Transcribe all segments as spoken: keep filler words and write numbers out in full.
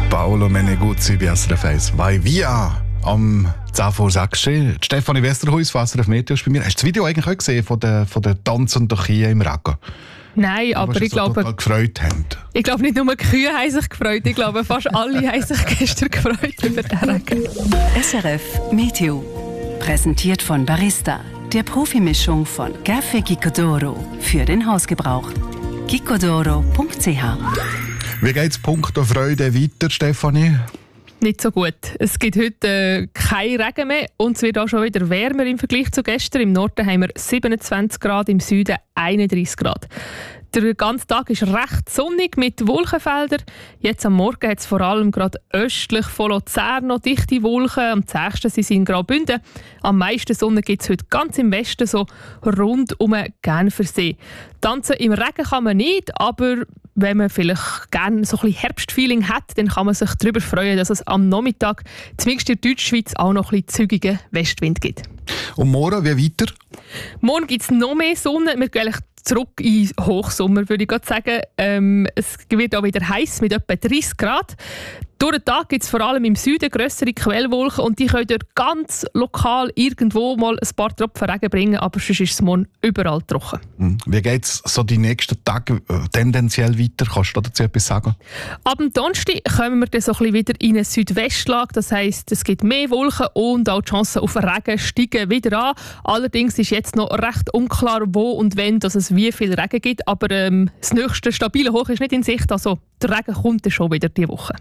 Paolo Meneguzzi bei S R F eins. Vai via! Am zehn vor sechs. Stefanie Westerhuis von S R F Meteo ist bei mir. Hast du das Video eigentlich auch gesehen von den, von den tanzenden Kühen im Regen? Nein, aber ich so glaube... gefreut haben. Ich glaube, nicht nur die Kühe haben sich gefreut, ich glaube, fast alle haben sich gestern gefreut über den Regen. S R F Meteo. Präsentiert von Barista, der Profimischung von Café Gicodoro für den Hausgebrauch. gicodoro punkt c h. Wie geht es punkto Freude weiter, Stefanie? Nicht so gut. Es gibt heute äh, keinen Regen mehr und es wird auch schon wieder wärmer im Vergleich zu gestern. Im Norden haben wir siebenundzwanzig Grad, im Süden einunddreißig Grad. Der ganze Tag ist recht sonnig mit Wolkenfeldern. Jetzt am Morgen hat es vor allem gerade östlich von Luzern noch dichte Wolken. Am zähsten sind sie in Graubünden. Am meisten Sonne gibt es heute ganz im Westen, so rund um den Genfersee. Tanzen im Regen kann man nicht, aber wenn man vielleicht gerne so ein bisschen Herbstfeeling hat, dann kann man sich darüber freuen, dass es am Nachmittag, zumindest in der Deutschschweiz, auch noch ein bisschen zügigen Westwind gibt. Und morgen, wie weiter? Morgen gibt es noch mehr Sonne. Wir gehen zurück in den Hochsommer, würde ich gerade sagen. Ähm, es wird auch wieder heiß mit etwa dreißig Grad. Durch den Tag gibt es vor allem im Süden grössere Quellwolken und die können dort ganz lokal irgendwo mal ein paar Tropfen Regen bringen, aber sonst ist es morgen überall trocken. Wie geht es so die nächsten Tage tendenziell weiter? Kannst du dazu etwas sagen? Ab dem Donnerstag kommen wir dann so ein bisschen wieder in eine Südwestlage. Das heisst, es gibt mehr Wolken und auch die Chancen auf Regen steigen wieder an. Allerdings ist jetzt noch recht unklar, wo und wenn dass es wie viel Regen gibt. Aber ähm, das nächste stabile Hoch ist nicht in Sicht. Also der Regen kommt dann schon wieder diese Woche.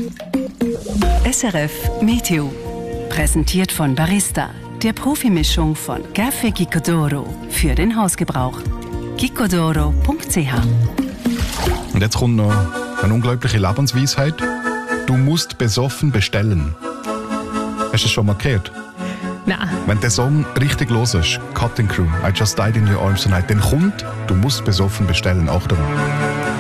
S R F Meteo. Präsentiert von Barista, der Profimischung von Café Gicodoro für den Hausgebrauch. gicodoro punkt c h. Und jetzt kommt noch eine unglaubliche Lebensweisheit. Du musst besoffen bestellen. Hast du das schon mal gehört? Nein. Wenn der Song richtig los ist, Cutting Crew, I Just Died in Your Arms Tonight, dann kommt, du musst besoffen bestellen. Achtung.